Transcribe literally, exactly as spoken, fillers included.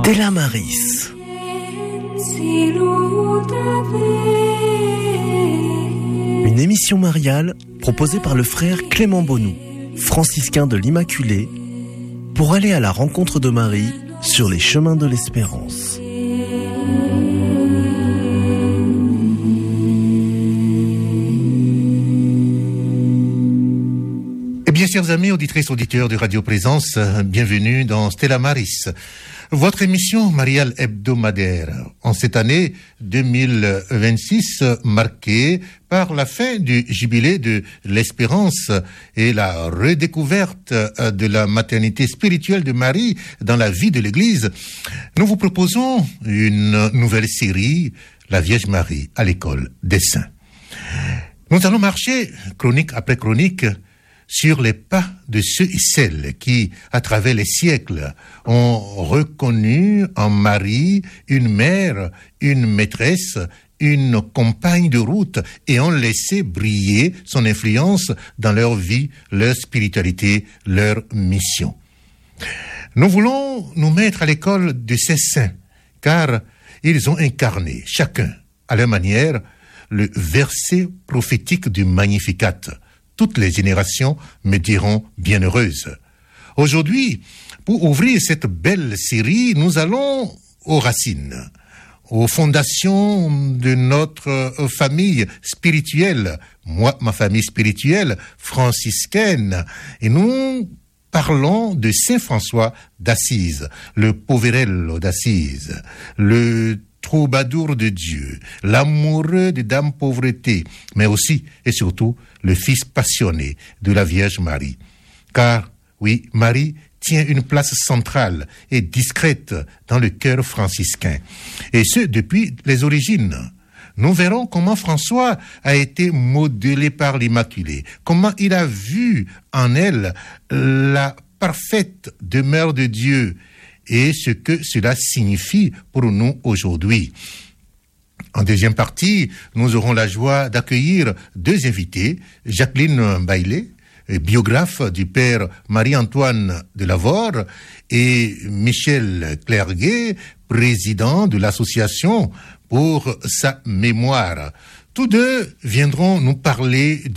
Stella Maris. Une émission mariale proposée par le frère Clément Bonou, franciscain de l'Immaculée, pour aller à la rencontre de Marie sur les chemins de l'espérance. Eh bien, chers amis, auditrices, auditeurs de Radio Présence, bienvenue dans Stella Maris, votre émission mariale hebdomadaire, en cette année deux mille vingt-six, marquée par la fin du jubilé de l'espérance et la redécouverte de la maternité spirituelle de Marie dans la vie de l'Église. Nous vous proposons une nouvelle série, La Vierge Marie à l'école des saints. Nous allons marcher, chronique après chronique, sur les pas de ceux et celles qui, à travers les siècles, ont reconnu en Marie une mère, une maîtresse, une compagne de route et ont laissé briller son influence dans leur vie, leur spiritualité, leur mission. Nous voulons nous mettre à l'école de ces saints, car ils ont incarné, chacun, à leur manière, le verset prophétique du Magnificat. Toutes les générations me diront bienheureuse. Aujourd'hui, pour ouvrir cette belle série, nous allons aux racines, aux fondations de notre famille spirituelle. Moi, ma famille spirituelle, franciscaine. Et nous parlons de Saint François d'Assise, le Poverello d'Assise, le troubadour de Dieu, l'amoureux de Dame Pauvreté, mais aussi et surtout le fils passionné de la Vierge Marie. Car, oui, Marie tient une place centrale et discrète dans le cœur franciscain, et ce, depuis les origines. Nous verrons comment François a été modelé par l'Immaculée, comment il a vu en elle la parfaite demeure de Dieu, et ce que cela signifie pour nous aujourd'hui. En deuxième partie, nous aurons la joie d'accueillir deux invités, Jacqueline Bailey, biographe du père Marie-Antoine de Lavore, et Michel Clerguet, président de l'association pour sa mémoire. Tous deux viendront nous parler